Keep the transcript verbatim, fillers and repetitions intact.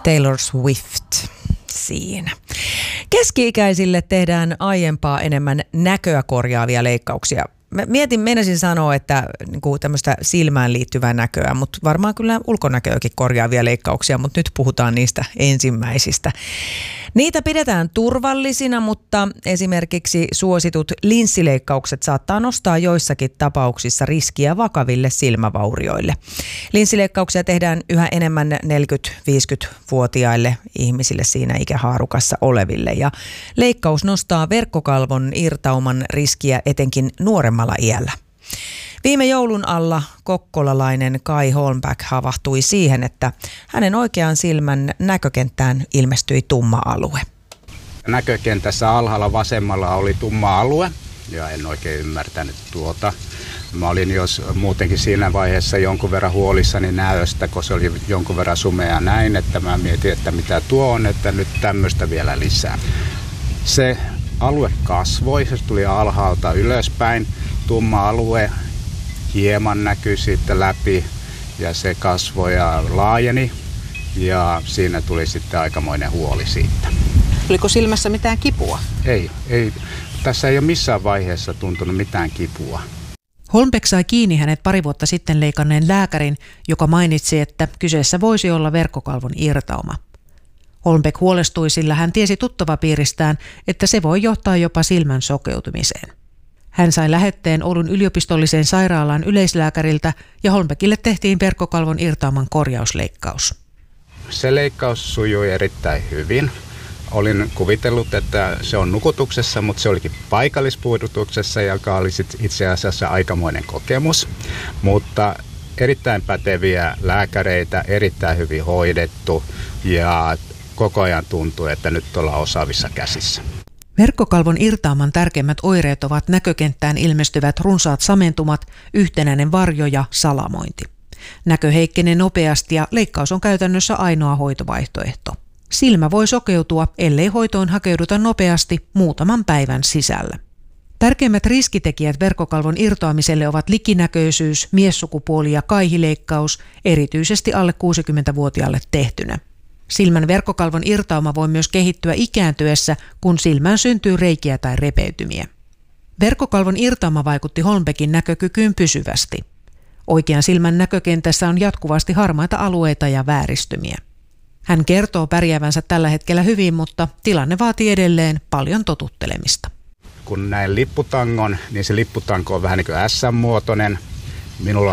Taylor Swift siinä. Keski-ikäisille tehdään aiempaa enemmän näköä korjaavia leikkauksia. Mä mietin, meinasin sanoa, että niin tämmöistä silmään liittyvää näköä, mutta varmaan kyllä ulkonäköäkin korjaavia leikkauksia, mutta nyt puhutaan niistä ensimmäisistä. Niitä pidetään turvallisina, mutta esimerkiksi suositut linssileikkaukset saattaa nostaa joissakin tapauksissa riskiä vakaville silmävaurioille. Linssileikkauksia tehdään yhä enemmän neljäkymmentä-viisikymmentävuotiaille ihmisille siinä ikähaarukassa oleville. Ja leikkaus nostaa verkkokalvon irtauman riskiä etenkin nuoremmalla iällä. Viime joulun alla kokkolalainen Kai Holmback havahtui siihen, että hänen oikean silmän näkökenttään ilmestyi tumma alue. Näkökentässä alhaalla vasemmalla oli tumma alue ja en oikein ymmärtänyt tuota. Mä olin jos muutenkin siinä vaiheessa jonkun verran huolissani näöstä, kun se oli jonkun verran sumea näin, että mä mietin, että mitä tuo on, että nyt tämmöistä vielä lisää. Se alue kasvoi, se tuli alhaalta ylöspäin, tumma alue hieman näkyi sitten läpi ja se kasvoi ja laajeni ja siinä tuli sitten aikamoinen huoli siitä. Oliko silmässä mitään kipua? Ei, ei. Tässä ei ole missään vaiheessa tuntunut mitään kipua. Holmbeck sai kiinni hänet pari vuotta sitten leikanneen lääkärin, joka mainitsi, että kyseessä voisi olla verkkokalvon irtauma. Holmbeck huolestui, sillä hän tiesi tuttavapiiristään, että se voi johtaa jopa silmän sokeutumiseen. Hän sai lähetteen Oulun yliopistolliseen sairaalaan yleislääkäriltä ja Holmbeckille tehtiin verkkokalvon irtauman korjausleikkaus. Se leikkaus sujui erittäin hyvin. Olin kuvitellut, että se on nukutuksessa, mutta se olikin paikallispuudutuksessa, joka oli itse asiassa aikamoinen kokemus. Mutta erittäin päteviä lääkäreitä, erittäin hyvin hoidettu ja koko ajan tuntuu, että nyt ollaan osaavissa käsissä. Verkkokalvon irtauman tärkeimmät oireet ovat näkökenttään ilmestyvät runsaat samentumat, yhtenäinen varjo ja salamointi. Näkö heikkenee nopeasti ja leikkaus on käytännössä ainoa hoitovaihtoehto. Silmä voi sokeutua, ellei hoitoon hakeuduta nopeasti muutaman päivän sisällä. Tärkeimmät riskitekijät verkkokalvon irtoamiselle ovat likinäköisyys, miessukupuoli ja kaihileikkaus, erityisesti alle kuusikymmentävuotiaalle tehtynä. Silmän verkkokalvon irtauma voi myös kehittyä ikääntyessä, kun silmään syntyy reikiä tai repeytymiä. Verkkokalvon irtauma vaikutti Holmbeckin näkökykyyn pysyvästi. Oikean silmän näkökentässä on jatkuvasti harmaita alueita ja vääristymiä. Hän kertoo pärjäävänsä tällä hetkellä hyvin, mutta tilanne vaatii edelleen paljon totuttelemista. Kun näin lipputangon, niin se lipputanko on vähän niin kuin ässän muotoinen. Minulla